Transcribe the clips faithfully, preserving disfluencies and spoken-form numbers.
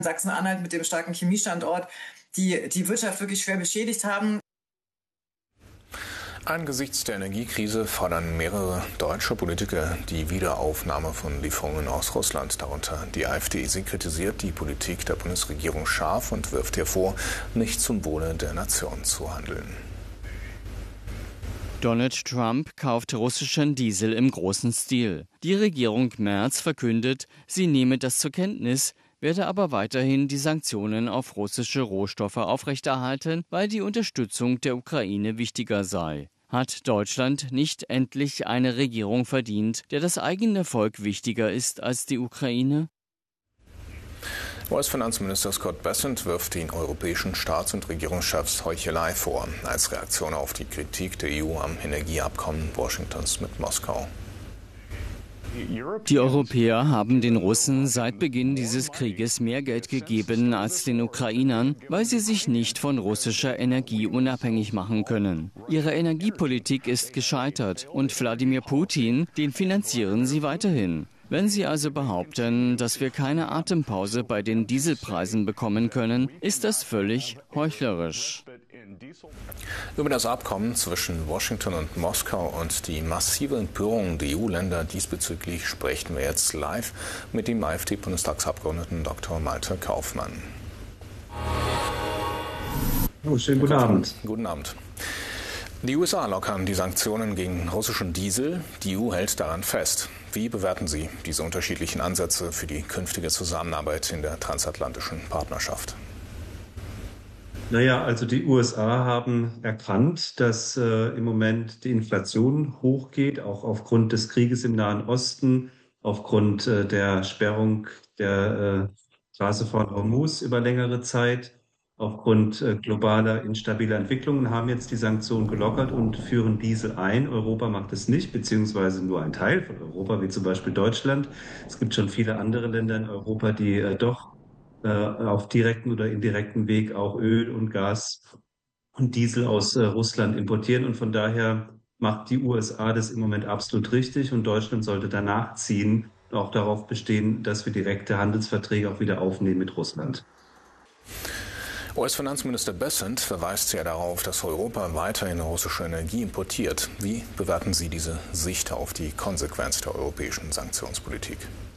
Sachsen-Anhalt mit dem starken Chemiestandort, die die Wirtschaft wirklich schwer beschädigt haben. Angesichts der Energiekrise fordern mehrere deutsche Politiker die Wiederaufnahme von Lieferungen aus Russland. Darunter die AfD. Sie kritisiert die Politik der Bundesregierung scharf und wirft hervor, nicht zum Wohle der Nation zu handeln. Donald Trump kauft russischen Diesel im großen Stil. Die Regierung Merz verkündet, sie nehme das zur Kenntnis, werde aber weiterhin die Sanktionen auf russische Rohstoffe aufrechterhalten, weil die Unterstützung der Ukraine wichtiger sei. Hat Deutschland nicht endlich eine Regierung verdient, der das eigene Volk wichtiger ist als die Ukraine? U S-Finanzminister Scott Bessent wirft den europäischen Staats- und Regierungschefs Heuchelei vor, als Reaktion auf die Kritik der E U am Energieabkommen Washingtons mit Moskau. Die Europäer haben den Russen seit Beginn dieses Krieges mehr Geld gegeben als den Ukrainern, weil sie sich nicht von russischer Energie unabhängig machen können. Ihre Energiepolitik ist gescheitert und Wladimir Putin, den finanzieren sie weiterhin. Wenn Sie also behaupten, dass wir keine Atempause bei den Dieselpreisen bekommen können, ist das völlig heuchlerisch. Über das Abkommen zwischen Washington und Moskau und die massive Empörung der E U-Länder diesbezüglich sprechen wir jetzt live mit dem AfD-Bundestagsabgeordneten Doktor Malte Kaufmann. Oh, schönen guten Abend. Guten Abend. Die U S A lockern die Sanktionen gegen russischen Diesel. Die E U hält daran fest. Wie bewerten Sie diese unterschiedlichen Ansätze für die künftige Zusammenarbeit in der transatlantischen Partnerschaft? Naja, also die U S A haben erkannt, dass äh, im Moment die Inflation hochgeht, auch aufgrund des Krieges im Nahen Osten, aufgrund äh, der Sperrung der äh, Straße von Hormuz über längere Zeit. Aufgrund äh, globaler instabiler Entwicklungen haben jetzt die Sanktionen gelockert und führen Diesel ein. Europa macht es nicht, beziehungsweise nur ein Teil von Europa, wie zum Beispiel Deutschland. Es gibt schon viele andere Länder in Europa, die äh, doch äh, auf direkten oder indirekten Weg auch Öl und Gas und Diesel aus äh, Russland importieren. Und von daher macht die U S A das im Moment absolut richtig. Und Deutschland sollte danach ziehen, auch darauf bestehen, dass wir direkte Handelsverträge auch wieder aufnehmen mit Russland. U S-Finanzminister Bessent verweist ja darauf, dass Europa weiterhin russische Energie importiert. Wie bewerten Sie diese Sicht auf die Konsequenz der europäischen Sanktionspolitik?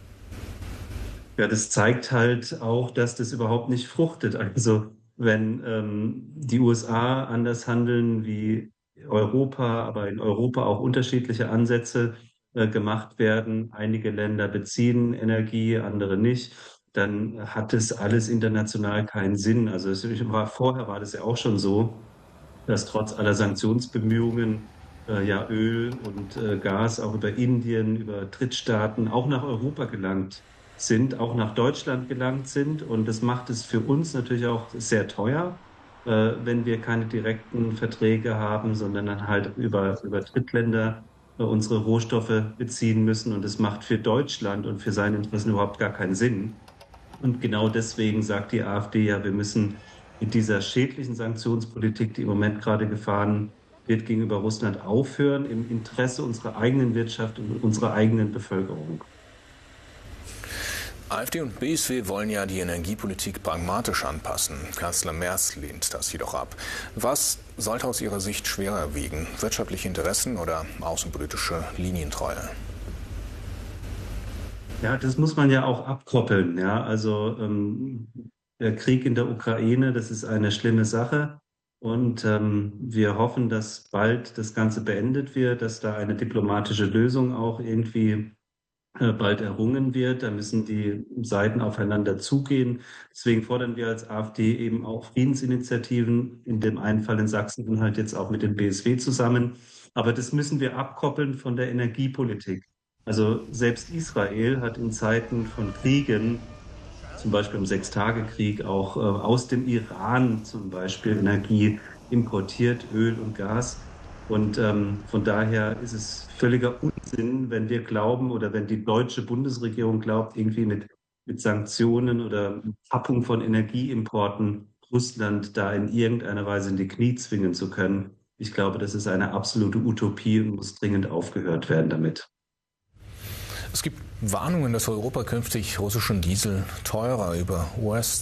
Ja, das zeigt halt auch, dass das überhaupt nicht fruchtet. Also wenn ähm, die U S A anders handeln wie Europa, aber in Europa auch unterschiedliche Ansätze äh, gemacht werden, einige Länder beziehen Energie, andere nicht, dann hat es alles international keinen Sinn. Also es war, vorher war das ja auch schon so, dass trotz aller Sanktionsbemühungen äh, ja Öl und äh, Gas auch über Indien, über Drittstaaten auch nach Europa gelangt sind, auch nach Deutschland gelangt sind. Und das macht es für uns natürlich auch sehr teuer, äh, wenn wir keine direkten Verträge haben, sondern dann halt über, über Drittländer äh, unsere Rohstoffe beziehen müssen. Und das macht für Deutschland und für seine Interessen überhaupt gar keinen Sinn. Und genau deswegen sagt die AfD ja, wir müssen mit dieser schädlichen Sanktionspolitik, die im Moment gerade gefahren wird, gegenüber Russland aufhören, im Interesse unserer eigenen Wirtschaft und unserer eigenen Bevölkerung. AfD und B S W wollen ja die Energiepolitik pragmatisch anpassen. Kanzler Merz lehnt das jedoch ab. Was sollte aus Ihrer Sicht schwerer wiegen? Wirtschaftliche Interessen oder außenpolitische Linientreue? Ja, das muss man ja auch abkoppeln. Ja, also ähm, der Krieg in der Ukraine, das ist eine schlimme Sache. Und ähm, wir hoffen, dass bald das Ganze beendet wird, dass da eine diplomatische Lösung auch irgendwie äh, bald errungen wird. Da müssen die Seiten aufeinander zugehen. Deswegen fordern wir als AfD eben auch Friedensinitiativen, in dem einen Fall in Sachsen und halt jetzt auch mit dem B S W zusammen. Aber das müssen wir abkoppeln von der Energiepolitik. Also selbst Israel hat in Zeiten von Kriegen, zum Beispiel im Sechstagekrieg, auch äh, aus dem Iran zum Beispiel Energie importiert, Öl und Gas. Und ähm, von daher ist es völliger Unsinn, wenn wir glauben oder wenn die deutsche Bundesregierung glaubt, irgendwie mit, mit Sanktionen oder Kappung von Energieimporten Russland da in irgendeiner Weise in die Knie zwingen zu können. Ich glaube, das ist eine absolute Utopie und muss dringend aufgehört werden damit. Es gibt Warnungen, dass Europa künftig russischen Diesel teurer über U S